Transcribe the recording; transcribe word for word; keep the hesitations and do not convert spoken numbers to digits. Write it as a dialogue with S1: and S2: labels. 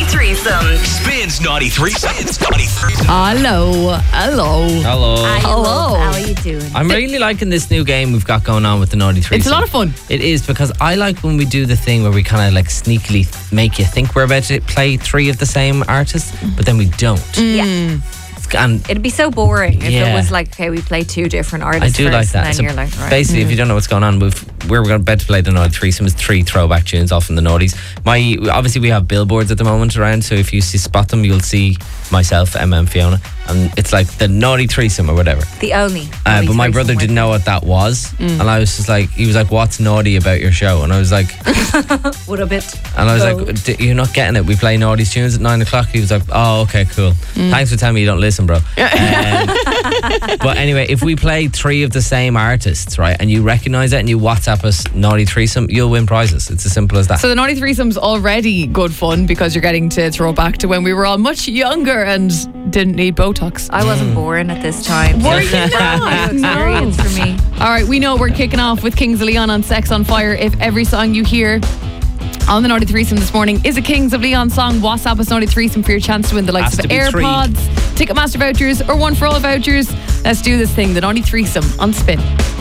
S1: threesome.
S2: Spins Naughty Threesome. Spins Naughty Threesome.
S3: Hello. Hello.
S4: Hello.
S3: Hello.
S5: How are you doing?
S4: I'm really liking this new game we've got going on with the Naughty Threesome.
S3: It's a lot of fun.
S4: It is, because I like when we do the thing where we kind of like sneakily make you think we're about to play three of the same artists, but then we don't.
S5: Yeah.
S4: And
S5: It'd be so boring if
S4: Yeah.
S5: it was like, okay, we play two different
S4: I
S5: artists
S4: do
S5: first,
S4: like that.
S5: and
S4: So
S5: then you're like, right.
S4: basically, if you don't know what's going on, we've, we're about to play the Naughty Threesome. It's three throwback tunes off from the Naughties. My obviously we have billboards at the moment around, so if you see, spot them, you'll see myself, Emma, and Fiona, and it's like the Naughty Threesome or whatever.
S5: The only.
S4: Uh,
S5: only
S4: but my
S5: threesome
S4: brother
S5: with-
S4: didn't know what that was, and I was just like, he was like, "What's naughty about your show?" And I was like,
S5: What a bit.
S4: and I was
S5: Oh.
S4: like, D- "You're not getting it. We play Naughty's tunes at nine o'clock." He was like, "Oh, okay, cool. Thanks for telling me you don't listen, bro." Um, but anyway, if we play three of the same artists, right, and you recognise it and you WhatsApp us Naughty Threesome, you'll win prizes. It's as simple as that.
S3: So the Naughty Threesome's already good fun because you're getting to throw back to when we were all much younger and didn't need Botox.
S5: I wasn't born at this time.
S3: Were you
S5: Brand
S3: not?
S5: new experience for me.
S3: All right, we know we're kicking off with Kings of Leon on Sex on Fire. If every song you hear on the Naughty Threesome this morning is a Kings of Leon song, WhatsApp us Naughty Threesome for your chance to win the likes
S4: Has
S3: of
S4: to be three.
S3: AirPods, Ticketmaster vouchers, or One for All vouchers. Let's do this thing, the Naughty Threesome on Spin.